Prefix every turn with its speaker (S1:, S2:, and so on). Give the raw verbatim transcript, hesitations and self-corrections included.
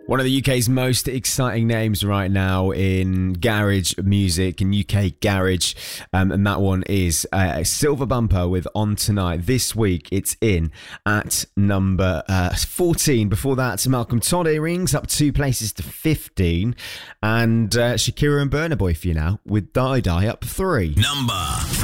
S1: One of the U K's most exciting names right now in garage music, in U K garage, um, and that one is uh, Silver Bumper with On Tonight. This week it's in at number uh, fourteen. Before that, Malcolm Todd Earrings up two places to fifteen, and uh, Shakira and Burna Boy for you now with Die Die up three.
S2: Number